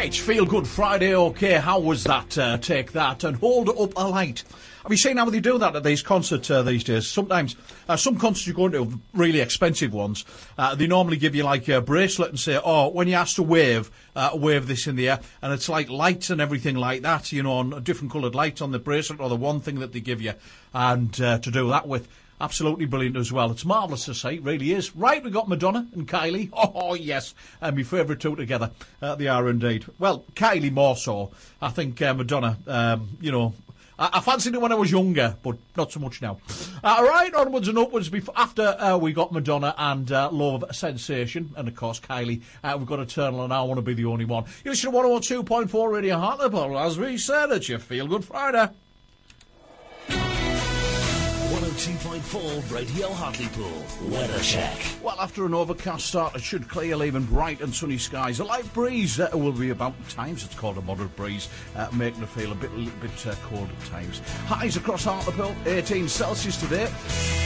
Right, Feel Good Friday, okay, how was that? Take that and hold up a light. Have you seen how they do that at these concerts these days? Sometimes, some concerts you go into, really expensive ones, they normally give you like a bracelet and say, oh, when you ask to wave this in the air, and it's like lights and everything like that, you know, on different coloured lights on the bracelet or the one thing that they give you, and to do that with. Absolutely brilliant as well. It's marvellous to see, really is. Right, we got Madonna and Kylie. Oh, yes, my favourite two together. They are indeed. Well, Kylie more so. I think Madonna, you know, I fancied it when I was younger, but not so much now. Right, onwards and upwards. After we got Madonna and Love Sensation, and of course Kylie, we've got Eternal and I Want to Be the Only One. You listen to 102.4 Radio Hartlepool, as we said, it's your Feel Good Friday. 102.4 Radio Hartlepool Weather Check. Well, after an overcast start, it should clear, leaving bright and sunny skies. A light breeze will be about at times. It's called a moderate breeze, making it feel a little bit cold at times. Highs across Hartlepool, 18 Celsius today.